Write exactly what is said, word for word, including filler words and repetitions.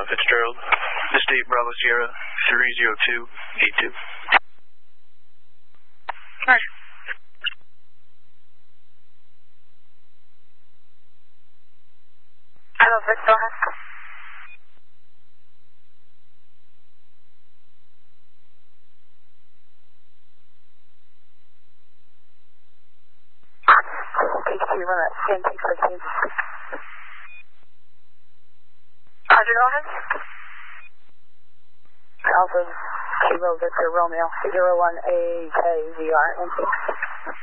Fitzgerald. This date, Bravo Sierra, three zero two eight two. Roger. Hello, Vic, go ahead. K Q, run that same thing for Kansas. Roger, go ahead. Alpha Kilo Victor Romeo, zero one A K Z R, N T.